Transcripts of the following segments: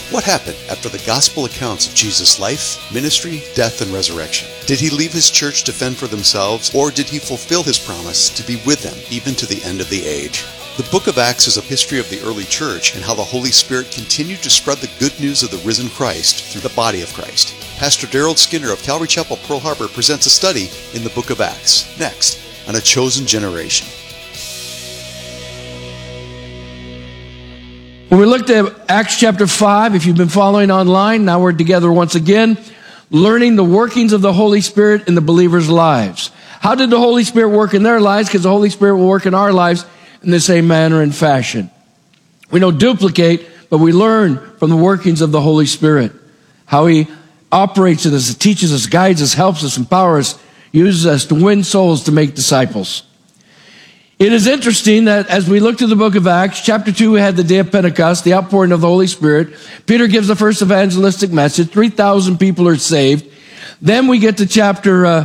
What happened after the gospel accounts of Jesus' life, ministry, death, and resurrection? Did he leave his church to fend for themselves, or did he fulfill his promise to be with them even to the end of the age? The book of Acts is a history of the early church and how the Holy Spirit continued to spread the good news of the risen Christ through the body of Christ. Pastor Daryl Skinner of Calvary Chapel, Pearl Harbor presents a study in the book of Acts, next on A Chosen Generation. When we looked at Acts chapter 5, if you've been following online, now we're together once again, learning the workings of the Holy Spirit in the believers' lives. How did the Holy Spirit work in their lives? Because the Holy Spirit will work in our lives in the same manner and fashion. We don't duplicate, but we learn from the workings of the Holy Spirit. How he operates in us, teaches us, guides us, helps us, empowers us, uses us to win souls to make disciples. It is interesting that as we look to the book of Acts, chapter 2, we had the day of Pentecost, the outpouring of the Holy Spirit. Peter gives the first evangelistic message. 3,000 people are saved. Then we get to chapter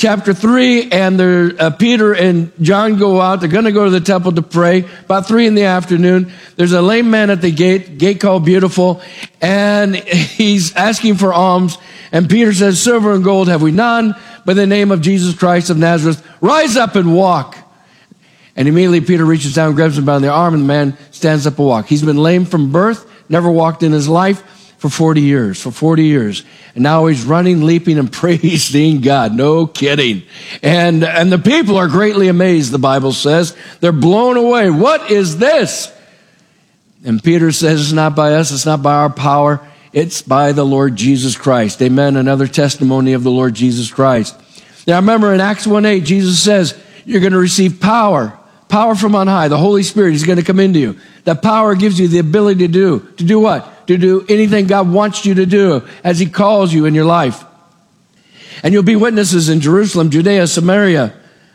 3, and Peter and John go out. They're going to go to the temple to pray. About 3 p.m, there's a lame man at the gate called Beautiful, and he's asking for alms. And Peter says, "Silver and gold have we none, but in the name of Jesus Christ of Nazareth, rise up and walk." And immediately Peter reaches down, grabs him by the arm, and the man stands up and walks. He's been lame from birth, never walked in his life for 40 years. And now he's running, leaping, and praising God. No kidding. And the people are greatly amazed, the Bible says. They're blown away. What is this? And Peter says, it's not by us, it's not by our power, it's by the Lord Jesus Christ. Amen. Another testimony of the Lord Jesus Christ. Now remember in Acts 1:8, Jesus says, you're going to receive power from on high. The Holy Spirit is going to come into you. That power gives you the ability to do what? To do anything God wants you to do as he calls you in your life. And you'll be witnesses in Jerusalem, Judea, Samaria,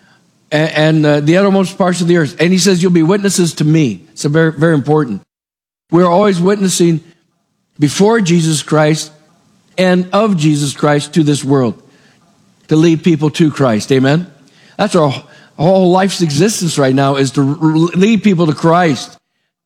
and the uttermost parts of the earth. And he says you'll be witnesses to me. It's very, very important. We're always witnessing before Jesus Christ and of Jesus Christ to this world to lead people to Christ. Amen? That's our whole life's existence right now, is to lead people to Christ,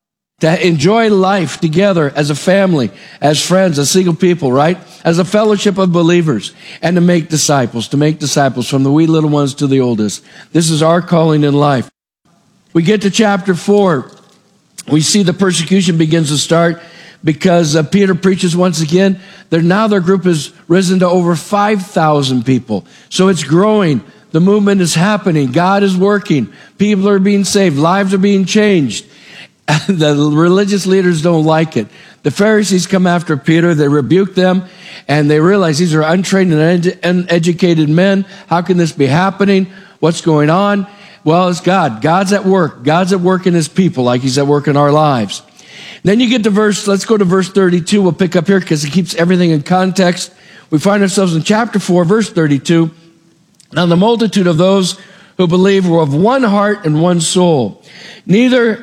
to enjoy life together as a family, as friends, as single people, right? As a fellowship of believers, and to make disciples from the wee little ones to the oldest. This is our calling in life. We get to chapter 4. We see the persecution begins to start because Peter preaches once again. Their group has risen to over 5,000 people. So it's growing. The movement is happening. God is working. People are being saved. Lives are being changed. The religious leaders don't like it. The Pharisees come after Peter. They rebuke them, and they realize these are untrained and uneducated men. How can this be happening? What's going on? Well, it's God. God's at work. God's at work in his people like he's at work in our lives. Then you get to let's go to verse 32. We'll pick up here because it keeps everything in context. We find ourselves in chapter 4, verse 32. Now the multitude of those who believed were of one heart and one soul. Neither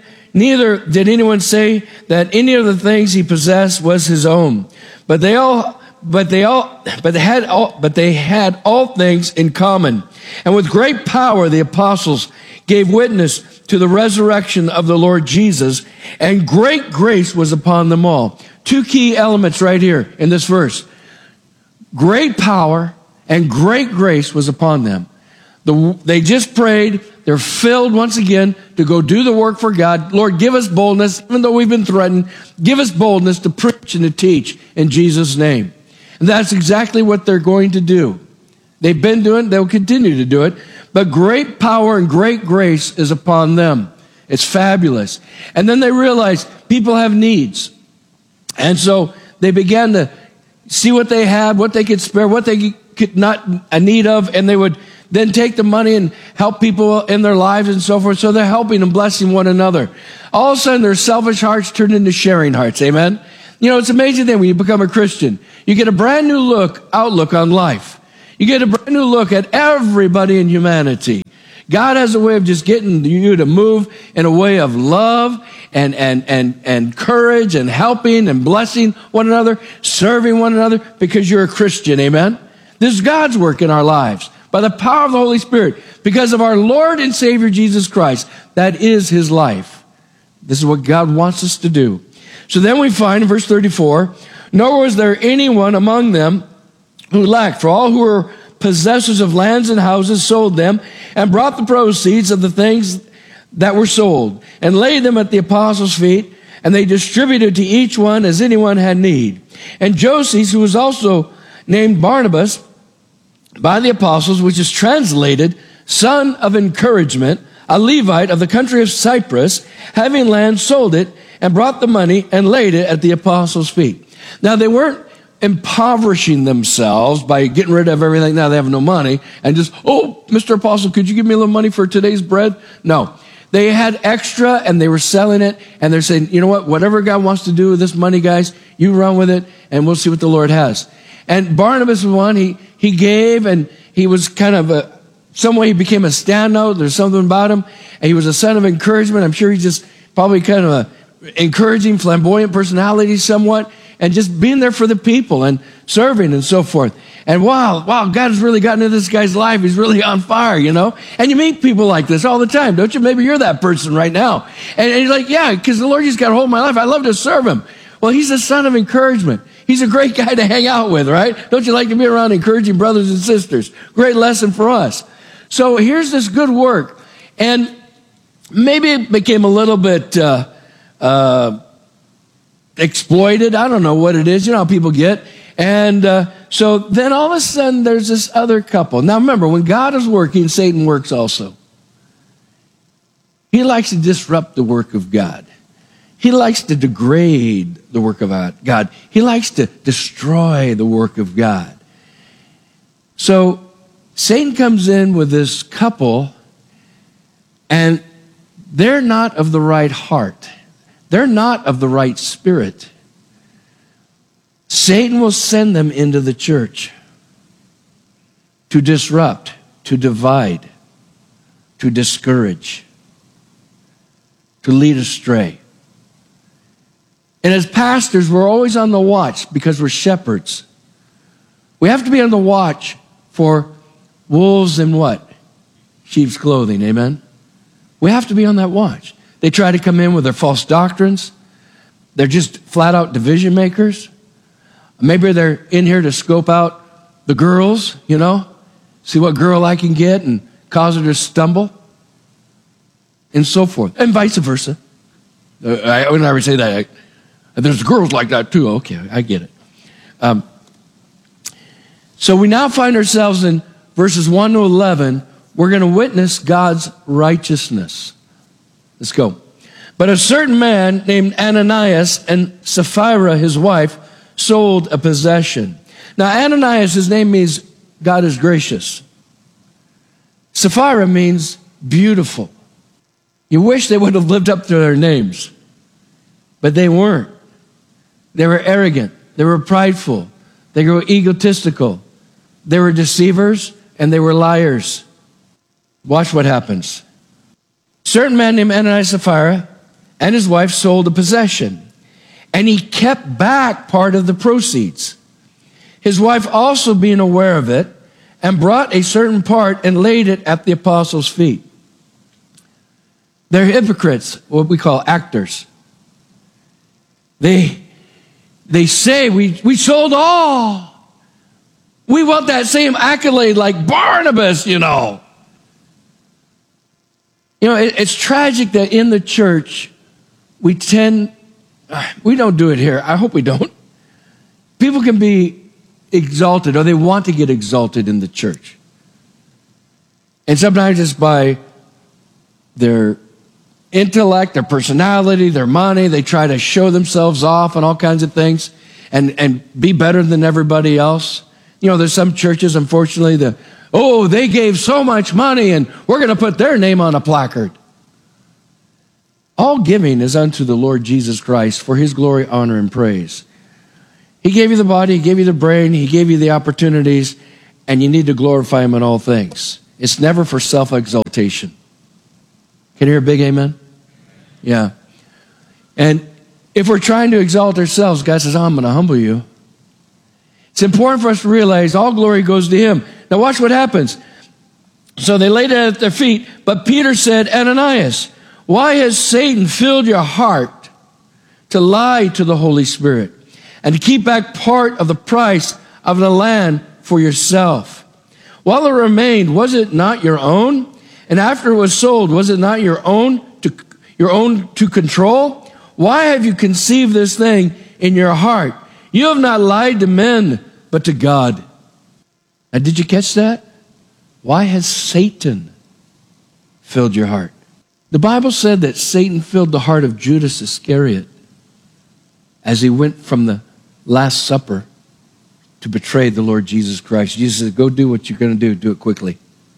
did anyone say that any of the things he possessed was his own, but they had all things in common. And with great power the apostles gave witness to the resurrection of the Lord Jesus, and great grace was upon them all. Two key elements right here in this verse. Great power and great grace was upon them. They just prayed. They're filled once again to go do the work for God. Lord, give us boldness, even though we've been threatened. Give us boldness to preach and to teach in Jesus' name. And that's exactly what they're going to do. They've been doing it. They'll continue to do it. But great power and great grace is upon them. It's fabulous. And then they realized people have needs. And so they began to see what they had, what they could spare, what they could not a need of, and they would then take the money and help people in their lives and so forth. So they're helping and blessing one another. All of a sudden, their selfish hearts turn into sharing hearts. Amen? You know, it's an amazing thing when you become a Christian. You get a brand new outlook on life. You get a brand new look at everybody in humanity. God has a way of just getting you to move in a way of love and courage and helping and blessing one another, serving one another because you're a Christian. Amen? This is God's work in our lives by the power of the Holy Spirit because of our Lord and Savior Jesus Christ. That is his life. This is what God wants us to do. So then we find in verse 34, nor was there anyone among them who lacked, for all who were possessors of lands and houses sold them and brought the proceeds of the things that were sold and laid them at the apostles' feet, and they distributed to each one as anyone had need. And Joses, who was also named Barnabas by the apostles, which is translated son of encouragement, a Levite of the country of Cyprus, having land, sold it and brought the money and laid it at the apostles' feet. Now they weren't impoverishing themselves by getting rid of everything. Now they have no money and just, oh, Mr. Apostle, could you give me a little money for today's bread? No. They had extra and they were selling it, and they're saying, you know what, whatever God wants to do with this money, guys, you run with it and we'll see what the Lord has. And Barnabas was one, he gave, and he was kind of some way he became a standout. There's something about him. And he was a son of encouragement. I'm sure he's just probably kind of a encouraging, flamboyant personality somewhat, and just being there for the people and serving and so forth. And wow, God has really gotten into this guy's life. He's really on fire, you know. And you meet people like this all the time, don't you? Maybe you're that person right now. And you're like, yeah, because the Lord just got a hold of my life. I love to serve him. Well, he's a son of encouragement. He's a great guy to hang out with, right? Don't you like to be around encouraging brothers and sisters? Great lesson for us. So here's this good work. And maybe it became a little bit exploited. I don't know what it is. You know how people get. And so then all of a sudden there's this other couple. Now remember, when God is working, Satan works also. He likes to disrupt the work of God. He likes to degrade the work of God. He likes to destroy the work of God. So Satan comes in with this couple, and they're not of the right heart. They're not of the right spirit. Satan will send them into the church to disrupt, to divide, to discourage, to lead astray. And as pastors, we're always on the watch because we're shepherds. We have to be on the watch for wolves in what? Sheep's clothing, amen? We have to be on that watch. They try to come in with their false doctrines. They're just flat out division makers. Maybe they're in here to scope out the girls, you know, see what girl I can get and cause her to stumble, and so forth, and vice versa. I would never say that. There's girls like that too. Okay, I get it. So we now find ourselves in verses 1 to 11. We're going to witness God's righteousness. Let's go. But a certain man named Ananias and Sapphira, his wife, sold a possession. Now, Ananias, his name means God is gracious. Sapphira means beautiful. You wish they would have lived up to their names, but they weren't. They were arrogant. They were prideful. They were egotistical. They were deceivers, and they were liars. Watch what happens. A certain man named Ananias and Sapphira and his wife sold a possession, and he kept back part of the proceeds. His wife also being aware of it, and brought a certain part and laid it at the apostles' feet. They're hypocrites, what we call actors. They say, we sold all. We want that same accolade like Barnabas, you know. You know, it's tragic that in the church, we don't do it here. I hope we don't. People can be exalted, or they want to get exalted in the church. And sometimes it's by their intellect, their personality, their money. They try to show themselves off and all kinds of things and be better than everybody else. You know, there's some churches, unfortunately, they gave so much money and we're going to put their name on a placard. All giving is unto the Lord Jesus Christ for his glory, honor, and praise. He gave you the body, he gave you the brain, he gave you the opportunities, and you need to glorify him in all things. It's never for self-exaltation. Can you hear a big amen? Yeah. And if we're trying to exalt ourselves, God says, I'm going to humble you. It's important for us to realize all glory goes to him. Now watch what happens. So they laid it at their feet, but Peter said, Ananias, why has Satan filled your heart to lie to the Holy Spirit and to keep back part of the price of the land for yourself. While it remained, was it not your own? And after it was sold, was it not your own to control? Why have you conceived this thing in your heart? You have not lied to men, but to God. Now, did you catch that? Why has Satan filled your heart? The Bible said that Satan filled the heart of Judas Iscariot as he went from the Last Supper to betray the Lord Jesus Christ. Jesus said, go do what you're going to do it quickly.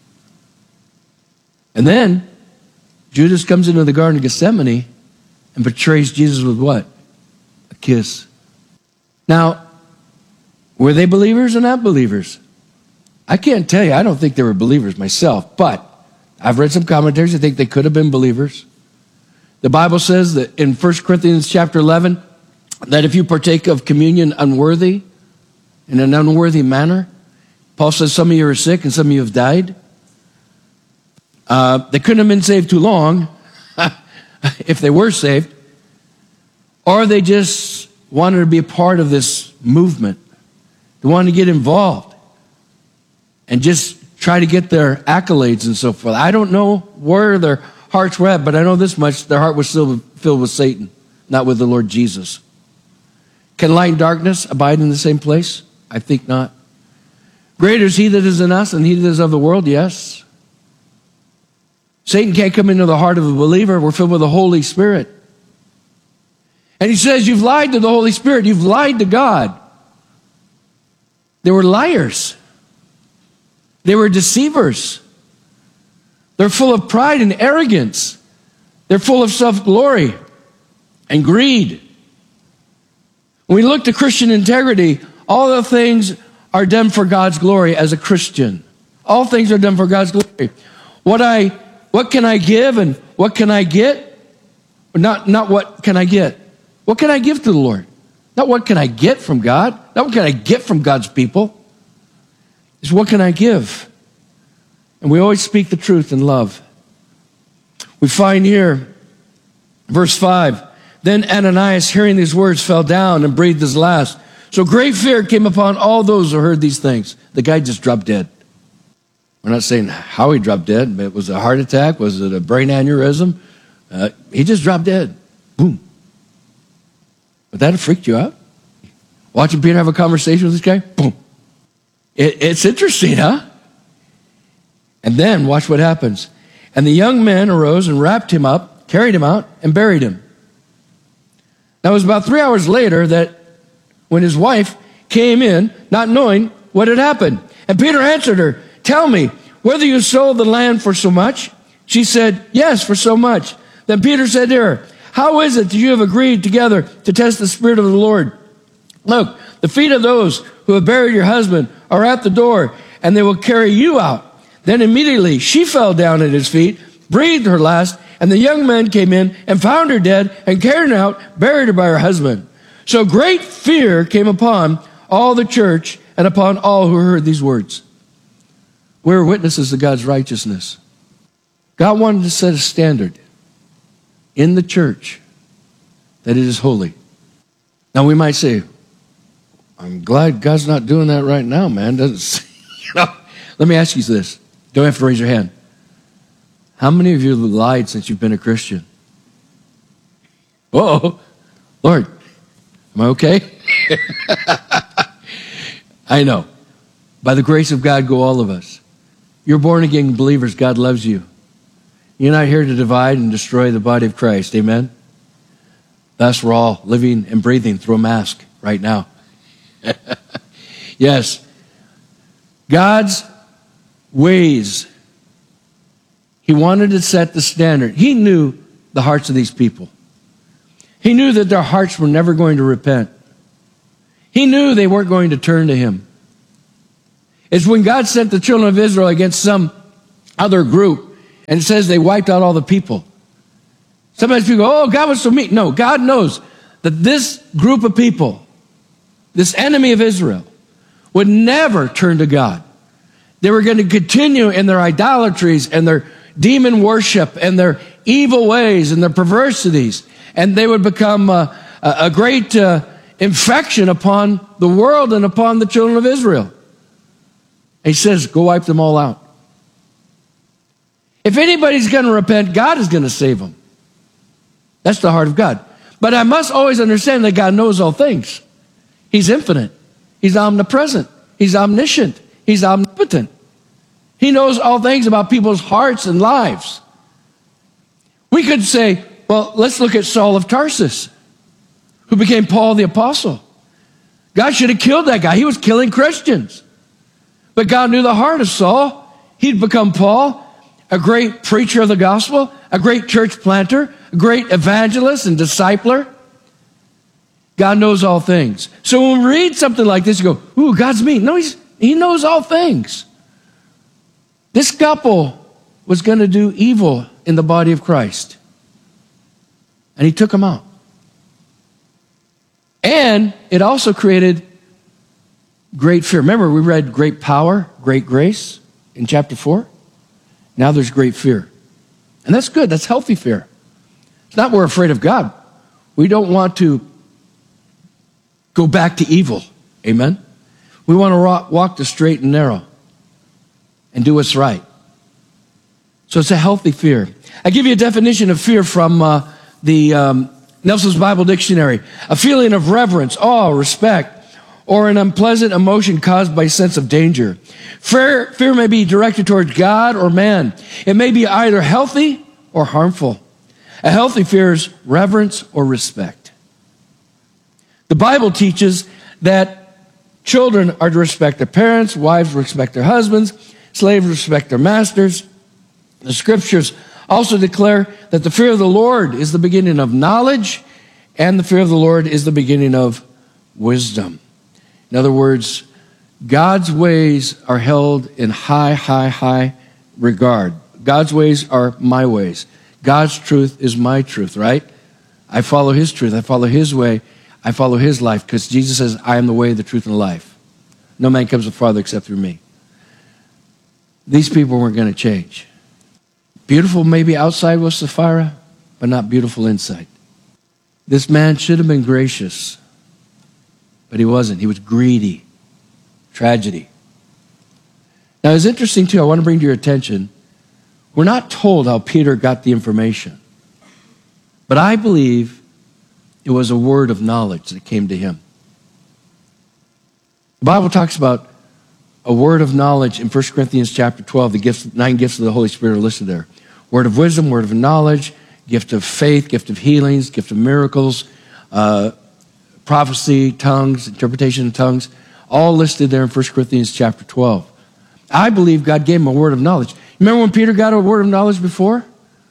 And then Judas comes into the Garden of Gethsemane and betrays Jesus with what? A kiss. Now, were they believers or not believers? I can't tell you. I don't think they were believers myself, but I've read some commentaries. I think they could have been believers. The Bible says that in 1 Corinthians chapter 11, that if you partake of communion unworthy, in an unworthy manner, Paul says some of you are sick and some of you have died. They couldn't have been saved too long if they were saved, or they just wanted to be a part of this movement. They wanted to get involved and just try to get their accolades and so forth. I don't know where their hearts were at, but I know this much: their heart was still filled with Satan, not with the Lord Jesus. Can light and darkness abide in the same place? I think not. Greater is he that is in us than he that is of the world, yes. Satan can't come into the heart of a believer. We're filled with the Holy Spirit. And he says, you've lied to the Holy Spirit. You've lied to God. They were liars. They were deceivers. They're full of pride and arrogance. They're full of self-glory and greed. When we look to Christian integrity, all the things are done for God's glory as a Christian. All things are done for God's glory. What can I give and what can I get? Not what can I get. What can I give to the Lord? Not what can I get from God. Not what can I get from God's people. It's what can I give? And we always speak the truth in love. We find here, verse 5, then Ananias, hearing these words, fell down and breathed his last. So great fear came upon all those who heard these things. The guy just dropped dead. We're not saying how he dropped dead, but was it a heart attack? Was it a brain aneurysm? He just dropped dead. Boom. Would that have freaked you out? Watching Peter have a conversation with this guy? Boom. It's interesting, huh? And then watch what happens. And the young men arose and wrapped him up, carried him out, and buried him. Now it was about 3 hours later that when his wife came in, not knowing what had happened. And Peter answered her, tell me, whether you sold the land for so much? She said, yes, for so much. Then Peter said to her, how is it that you have agreed together to test the Spirit of the Lord? Look, the feet of those who have buried your husband are at the door, and they will carry you out. Then immediately she fell down at his feet, breathed her last, and the young men came in and found her dead and carried her out, buried her by her husband. So great fear came upon all the church and upon all who heard these words. We're witnesses of God's righteousness. God wanted to set a standard in the church that it is holy. Now we might say, I'm glad God's not doing that right now, man. Let me ask you this. Don't have to raise your hand. How many of you have lied since you've been a Christian? Uh-oh. Lord, am I okay? I know. By the grace of God go all of us. You're born again believers. God loves you. You're not here to divide and destroy the body of Christ. Amen? Thus we're all living and breathing through a mask right now. Yes. God's ways. He wanted to set the standard. He knew the hearts of these people. He knew that their hearts were never going to repent. He knew they weren't going to turn to him. It's when God sent the children of Israel against some other group, and it says they wiped out all the people. Sometimes people go, oh, God was so mean. No, God knows that this group of people, this enemy of Israel, would never turn to God. They were going to continue in their idolatries and their demon worship and their evil ways and their perversities. And they would become a great infection upon the world and upon the children of Israel. And he says, go wipe them all out. If anybody's going to repent, God is going to save them. That's the heart of God. But I must always understand that God knows all things. He's infinite. He's omnipresent. He's omniscient. He's omnipotent. He knows all things about people's hearts and lives. We could say, well, let's look at Saul of Tarsus, who became Paul the Apostle. God should have killed that guy. He was killing Christians. But God knew the heart of Saul. He'd become Paul, a great preacher of the gospel, a great church planter, a great evangelist and discipler. God knows all things. So when we read something like this, you go, ooh, God's mean. No, he knows all things. This couple was going to do evil in the body of Christ. And he took them out. And it also created great fear. Remember, we read great power, great grace in chapter 4. Now there's great fear. And that's good. That's healthy fear. It's not we're afraid of God. We don't want to go back to evil. Amen? We want to walk the straight and narrow and do what's right. So it's a healthy fear. I give you a definition of fear from the Nelson's Bible Dictionary. A feeling of reverence, awe, respect, or an unpleasant emotion caused by a sense of danger. Fear may be directed towards God or man. It may be either healthy or harmful. A healthy fear is reverence or respect. The Bible teaches that children are to respect their parents, wives respect their husbands, slaves respect their masters. The scriptures also declare that the fear of the Lord is the beginning of knowledge, and the fear of the Lord is the beginning of wisdom. In other words, God's ways are held in high regard. God's ways are my ways. God's truth is my truth, right? I follow his truth. I follow his way. I follow his life, because Jesus says, I am the way, the truth, and the life. No man comes to the Father except through me. These people weren't going to change. Beautiful maybe outside was Sapphira, but not beautiful inside. This man should have been gracious, but he wasn't. He was greedy. Tragedy. Now, it's interesting, too. I want to bring to your attention, we're not told how Peter got the information. But I believe it was a word of knowledge that came to him. The Bible talks about a word of knowledge in 1 Corinthians chapter 12. The 9 gifts of the Holy Spirit are listed there. Word of wisdom, word of knowledge, gift of faith, gift of healings, gift of miracles, prophecy, tongues, interpretation of tongues, all listed there in 1 Corinthians chapter 12. I believe God gave him a word of knowledge. Remember when Peter got a word of knowledge before?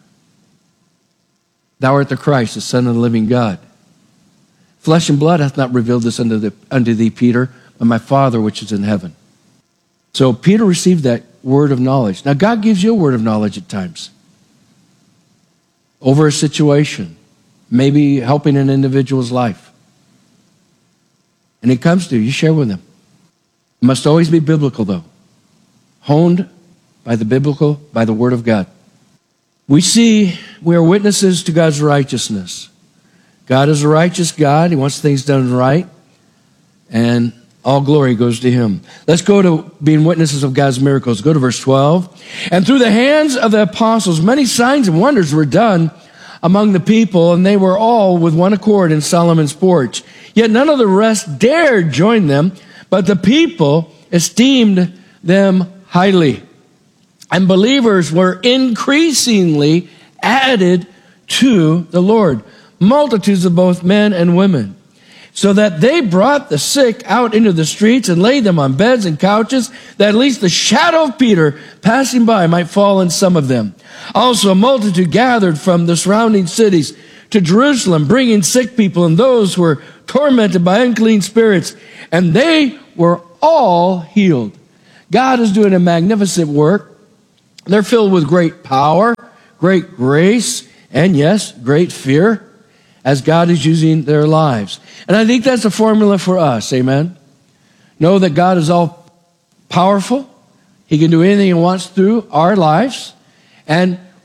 Thou art the Christ, the Son of the living God. Flesh and blood hath not revealed this unto thee, Peter, but my Father which is in heaven. So Peter received that word of knowledge. Now God gives you a word of knowledge at times. Over a situation. Maybe helping an individual's life. And it comes to you, you share with them. It must always be biblical, though. Honed by the word of God. We are witnesses to God's righteousness. God is a righteous God. He wants things done right. And all glory goes to him. Let's go to being witnesses of God's miracles. Go to verse 12. And through the hands of the apostles, many signs and wonders were done among the people, and they were all with one accord in Solomon's porch. Yet none of the rest dared join them, but the people esteemed them highly. And believers were increasingly added to the Lord, multitudes of both men and women, so that they brought the sick out into the streets and laid them on beds and couches, that at least the shadow of Peter passing by might fall on some of them. Also a multitude gathered from the surrounding cities to Jerusalem, bringing sick people and those who were tormented by unclean spirits, and they were all healed. God is doing a magnificent work. They're filled with great power, great grace, and yes, great fear, as God is using their lives. And I think that's a formula for us, amen? Know that God is all powerful. He can do anything he wants through our lives. And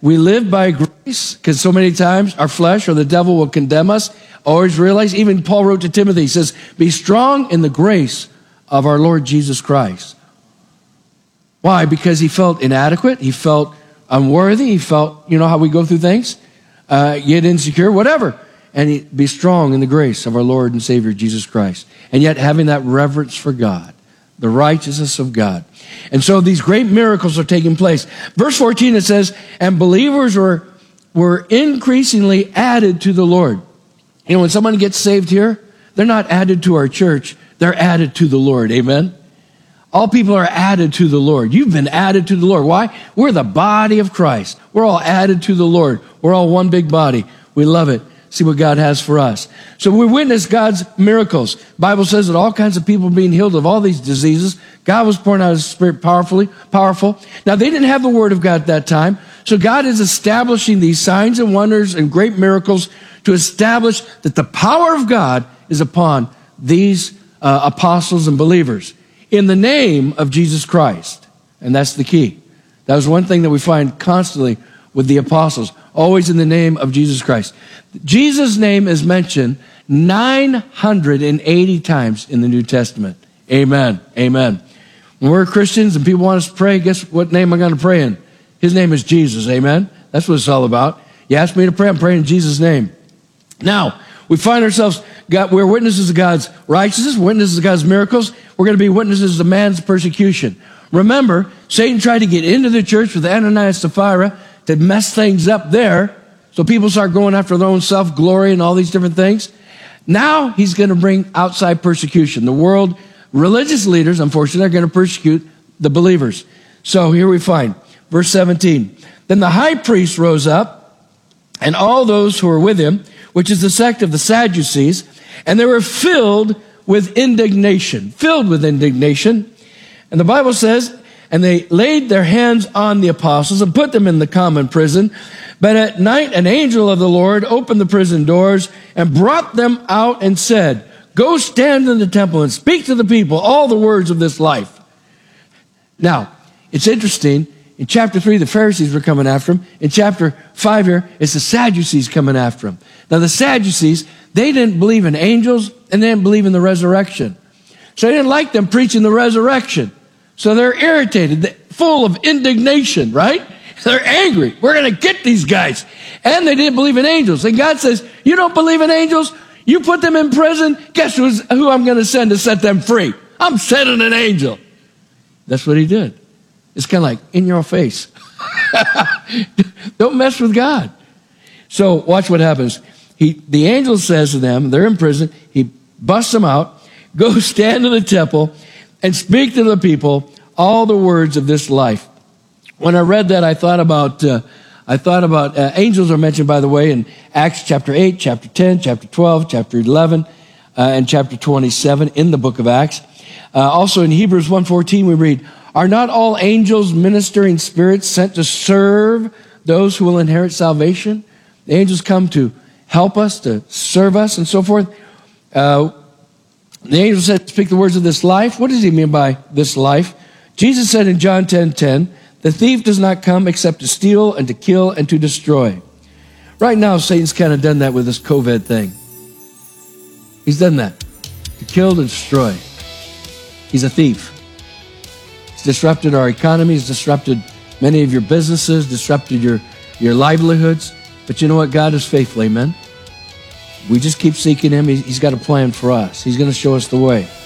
we live by grace, because so many times our flesh or the devil will condemn us. Always realize, even Paul wrote to Timothy, he says, be strong in the grace of our Lord Jesus Christ. Why? Because he felt inadequate. He felt unworthy. He felt, you know how we go through things, get insecure, whatever. And be strong in the grace of our Lord and Savior Jesus Christ. And yet having that reverence for God, the righteousness of God. And so these great miracles are taking place. Verse 14, it says, and believers were increasingly added to the Lord. You know, when someone gets saved here, they're not added to our church. They're added to the Lord. Amen? All people are added to the Lord. You've been added to the Lord. Why? We're the body of Christ. We're all added to the Lord. We're all one big body. We love it. See what God has for us. So we witness God's miracles. The Bible says that all kinds of people are being healed of all these diseases. God was pouring out His Spirit powerful. Now, they didn't have the Word of God at that time. So God is establishing these signs and wonders and great miracles to establish that the power of God is upon these apostles and believers in the name of Jesus Christ. And that's the key. That was one thing that we find constantly with the apostles, always in the name of Jesus Christ. Jesus' name is mentioned 980 times in the New Testament. Amen. Amen. When we're Christians and people want us to pray, guess what name I'm going to pray in? His name is Jesus. Amen. That's what it's all about. You ask me to pray, I'm praying in Jesus' name. Now, we find ourselves, we're witnesses of God's righteousness, witnesses of God's miracles. We're going to be witnesses of man's persecution. Remember, Satan tried to get into the church with Ananias and Sapphira to mess things up there. So people start going after their own self-glory and all these different things. Now he's going to bring outside persecution. The world, religious leaders, unfortunately, are going to persecute the believers. So here we find, verse 17. Then the high priest rose up, and all those who were with him, which is the sect of the Sadducees, and they were filled with indignation. Filled with indignation. And the Bible says, and they laid their hands on the apostles and put them in the common prison. But at night an angel of the Lord opened the prison doors and brought them out and said, go stand in the temple and speak to the people all the words of this life. Now, it's interesting. In chapter 3, the Pharisees were coming after him. In chapter 5 here, it's the Sadducees coming after him. Now, the Sadducees, they didn't believe in angels and they didn't believe in the resurrection. So they didn't like them preaching the resurrection. So they're irritated, full of indignation, right? They're angry. We're going to get these guys. And they didn't believe in angels. And God says, you don't believe in angels? You put them in prison? Guess who I'm going to send to set them free? I'm sending an angel. That's what he did. It's kind of like, in your face. Don't mess with God. So watch what happens. The angel says to them, they're in prison, he busts them out, go stand in the temple and speak to the people all the words of this life. When I read that, I thought about angels are mentioned, by the way, in Acts chapter 8, chapter 10, chapter 12, chapter 11, and chapter 27 in the book of Acts. Also in Hebrews 1:14, we read, are not all angels ministering spirits sent to serve those who will inherit salvation? The angels come to help us, to serve us, and so forth. The angel said, speak the words of this life. What does he mean by this life? Jesus said in John 10:10, the thief does not come except to steal and to kill and to destroy. Right now, Satan's kind of done that with this COVID thing. He's done that. To kill and destroy. He's a thief. He's disrupted our economy. He's disrupted many of your businesses, disrupted your livelihoods. But you know what? God is faithful, amen? We just keep seeking him. He's got a plan for us. He's going to show us the way.